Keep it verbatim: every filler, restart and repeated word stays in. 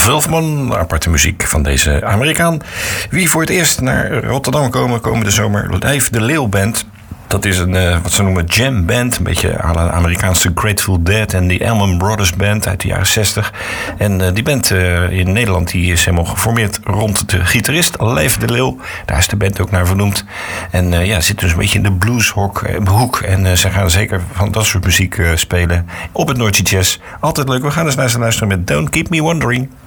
Vulfman, aparte muziek van deze Amerikaan. Wie voor het eerst naar Rotterdam komen komende zomer, Lijf de Leeuw Band. Dat is een, uh, wat ze noemen, jam band. Een beetje à la de Amerikaanse Grateful Dead en die Allman Brothers Band uit de jaren zestig. En uh, die band uh, in Nederland die is helemaal geformeerd rond de gitarist Lijf de Leeuw. Daar is de band ook naar vernoemd. En uh, ja, zit dus een beetje in de blueshoek. En uh, ze gaan zeker van dat soort muziek uh, spelen op het Noordse Jazz. Altijd leuk. We gaan eens naar ze luisteren met Don't Keep Me Wondering.